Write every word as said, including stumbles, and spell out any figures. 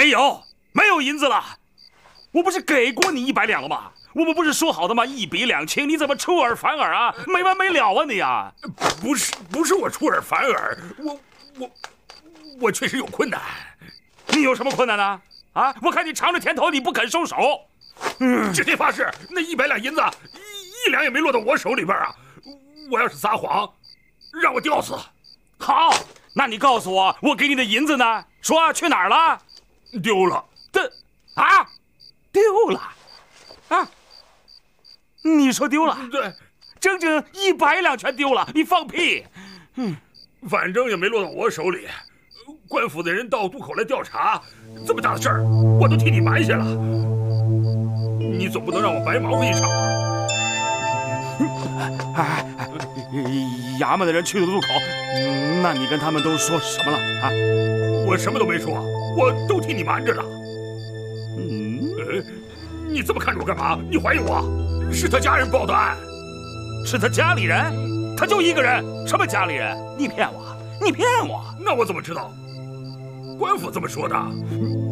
没有，没有银子了。我不是给过你一百两了吗？我们不是说好的吗？一笔两清，你怎么出尔反尔啊？没完没了啊你啊！ 不是，不是我出尔反尔，我我我确实有困难。 你有什么困难呢？啊，我看你尝着甜头，你不肯收手。 嗯，指天发誓，那一百两银子一一两也没落到我手里边啊！我要是撒谎，让我吊死。 好，那你告诉我，我给你的银子呢？说去哪儿了？ 丢了。 的啊，丢了啊？你说丢了？ 对， 整整一百两全丢了！你放屁！ 嗯，反正也没落到我手里。官府的人到渡口来调查，这么大的事儿，我都替你瞒下了。你总不能让我白忙活一场吧？ 哎，衙门的人去了渡口，那你跟他们都说什么了啊？ 我什么都没说，我都替你瞒着呢。 嗯， 呃，你这么看着我干嘛？你怀疑我？是他家人报的案。 是他家里人？他就一个人？什么家里人？你骗我！你骗我！ 那我怎么知道？官府这么说的。